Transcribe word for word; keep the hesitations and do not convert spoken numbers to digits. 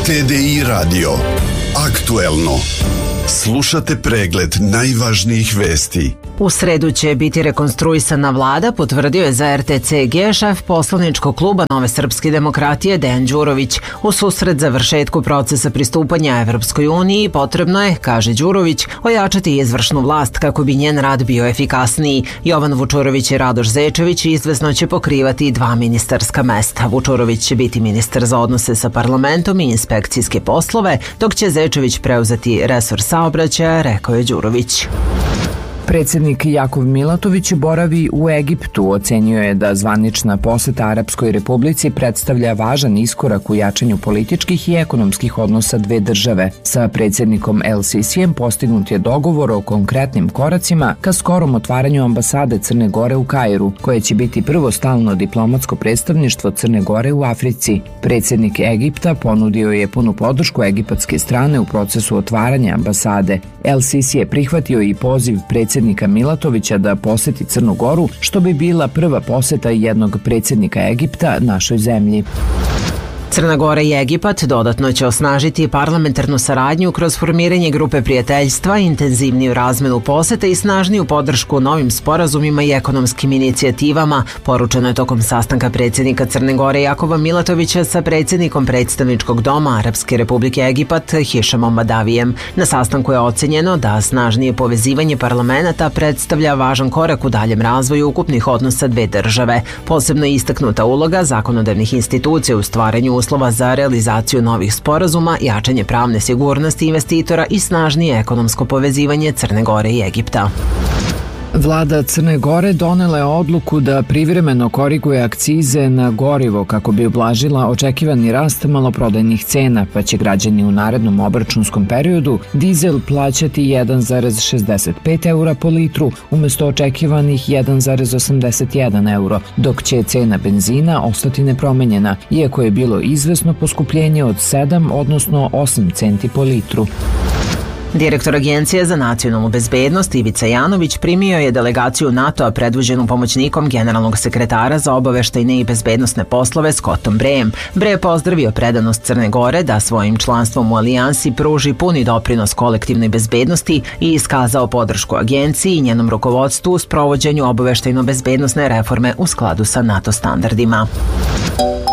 T D I radio. Aktuelno. Slušate pregled najvažnijih vesti. U sredu će biti rekonstruisana vlada, potvrdio je za R T C G šef poslaničkog kluba Nove srpske demokratije Dejan Đurović. U susret završetku procesa pristupanja Evropskoj uniji potrebno je, kaže Đurović, ojačati izvršnu vlast kako bi njen rad bio efikasniji. Jovan Vučurović i Radoš Zečević izvesno će pokrivati dva ministarska mesta. Vučurović će biti ministar za odnose sa parlamentom i inspekcijske poslove, dok će Zečević preuzeti resor saobraćaja, rekao je Đurović. Predsjednik Jakov Milatović boravi u Egiptu. Ocenio je da zvanična poseta Arapskoj republici predstavlja važan iskorak u jačanju političkih i ekonomskih odnosa dve države. Sa predsjednikom El Sisijem postignut je dogovor o konkretnim koracima ka skorom otvaranju ambasade Crne Gore u Kairu, koje će biti prvo stalno diplomatsko predstavništvo Crne Gore u Africi. Predsjednik Egipta ponudio je punu podršku egipatske strane u procesu otvaranja ambasade. El Sisi je prihvatio i poziv predsjednika predsjednika Milatovića da poseti Crnu Goru, što bi bila prva poseta jednog predsjednika Egipta našoj zemlji. Crna Gora i Egipat dodatno će osnažiti parlamentarnu saradnju kroz formiranje grupe prijateljstva, intenzivniju razmenu poseta i snažniju podršku novim sporazumima i ekonomskim inicijativama, poručeno je tokom sastanka predsjednika Crne Gore Jakova Milatovića sa predsjednikom predstavničkog doma Arapske republike Egipat Hišamom Badavijem. Na sastanku je ocenjeno da snažnije povezivanje parlamenta predstavlja važan korak u daljem razvoju ukupnih odnosa dve države. Posebno je istaknuta uloga zakonodavnih institucija u stvaranju uslova za realizaciju novih sporazuma, jačanje pravne sigurnosti investitora i snažnije ekonomsko povezivanje Crne Gore i Egipta. Vlada Crne Gore donela je odluku da privremeno koriguje akcize na gorivo kako bi ublažila očekivani rast maloprodajnih cena, pa će građani u narednom obračunskom periodu dizel plaćati jedan zarez šezdeset pet eura po litru umjesto očekivanih jedan zarez osamdeset jedan euro, dok će cena benzina ostati nepromenjena, iako je bilo izvesno poskupljenje od sedam, odnosno osam centi po litru. Direktor Agencije za nacionalnu bezbednost Ivica Janović primio je delegaciju NATO-a predvođenu pomoćnikom generalnog sekretara za obaveštajne i bezbednosne poslove Scottom Brayem. Bray je pozdravio predanost Crne Gore da svojim članstvom u alijansi pruži puni doprinos kolektivnoj bezbednosti i iskazao podršku agenciji i njenom rukovodstvu u sprovođenju obaveštajno-bezbednosne reforme u skladu sa NATO standardima.